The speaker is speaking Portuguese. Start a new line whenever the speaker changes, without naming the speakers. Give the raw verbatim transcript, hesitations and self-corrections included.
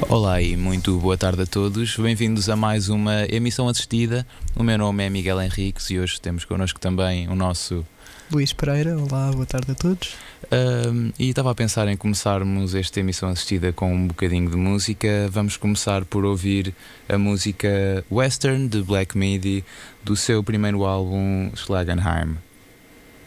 Olá e muito boa tarde a todos. Bem-vindos a mais uma emissão assistida. O meu nome é Miguel Henriques e hoje temos connosco também o nosso
Luís Pereira. Olá, boa tarde a todos.
Um, e estava a pensar em começarmos esta emissão assistida com um bocadinho de música. Vamos começar por ouvir a música Western de Black Midi do seu primeiro álbum Schlagenheim.